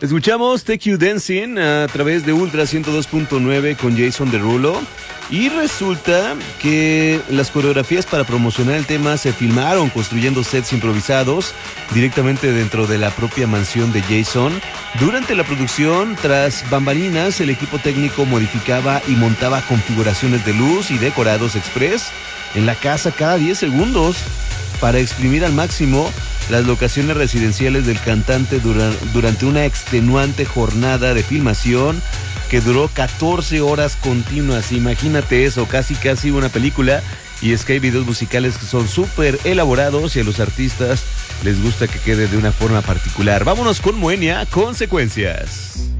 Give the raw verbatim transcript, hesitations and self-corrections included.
Escuchamos Take You Dancing a través de Ultra ciento dos punto nueve con Jason Derulo. Y resulta que las coreografías para promocionar el tema se filmaron construyendo sets improvisados directamente dentro de la propia mansión de Jason. Durante la producción, tras bambalinas, el equipo técnico modificaba y montaba configuraciones de luz y decorados express en la casa cada diez segundos para exprimir al máximo las locaciones residenciales del cantante dura, durante una extenuante jornada de filmación que duró catorce horas continuas. Imagínate eso, casi casi una película. Y es que hay videos musicales que son súper elaborados y a los artistas les gusta que quede de una forma particular. Vámonos con Moenia, Consecuencias.